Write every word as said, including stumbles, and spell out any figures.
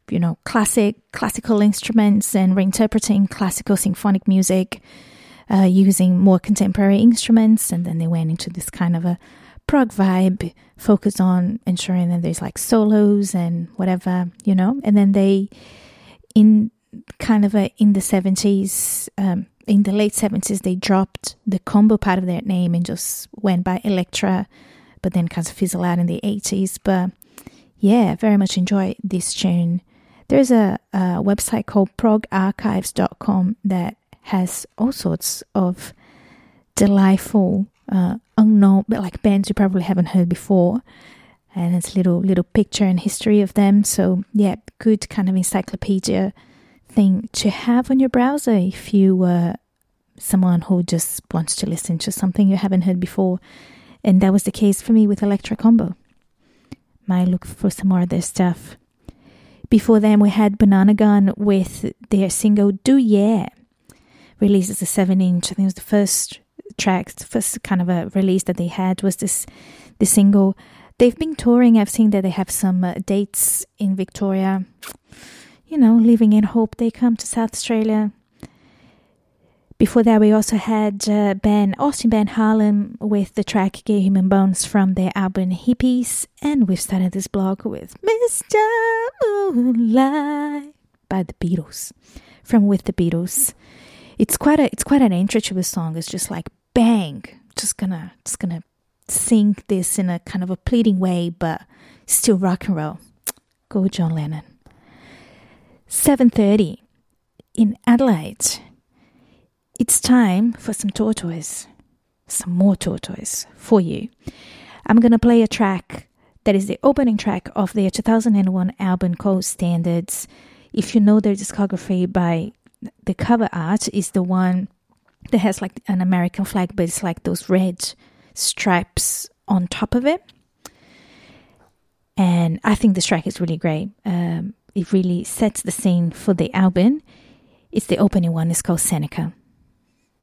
you know, classic, classical instruments and reinterpreting classical symphonic music uh, using more contemporary instruments. And then they went into this kind of a prog vibe, focused on ensuring that there's like solos and whatever, you know. And then they, in kind of a, in the seventies, um, in the late seventies, they dropped the combo part of their name and just went by Elektra, but then kind of fizzled out in the eighties. But yeah, very much enjoy this tune. There's a, a website called prog archives dot com that has all sorts of delightful, uh, unknown, but like bands you probably haven't heard before. And it's a little, little picture and history of them. So yeah, good kind of encyclopedia thing to have on your browser if you were someone who just wants to listen to something you haven't heard before. And that was the case for me with Elektra Combo. Might look for some more of their stuff. Before them, we had Banana Gun with their single Do Yeah, released as a seven inch. I think it was the first track, the first kind of a release that they had was this, the single. They've been touring. I've seen that they have some uh, dates in Victoria. You know, living in hope they come to South Australia. Before that, we also had uh, band, Austin band Harlem with the track Gay Human Bones from their album Hippies. And we've started this blog with Mister Moonlight by the Beatles, from With the Beatles. It's quite a, it's quite an intro to a song. It's just like bang, just gonna, just gonna sing this in a kind of a pleading way, but still rock and roll. Go John Lennon. seven thirty in Adelaide. It's time for some Tortoise, some more Tortoise for you. I'm going to play a track that is the opening track of their two thousand one album called Standards. If you know their discography by the cover art, is the one that has like an American flag, but it's like those red stripes on top of it. And I think this track is really great. Um, it really sets the scene for the album. It's the opening one. It's called Seneca.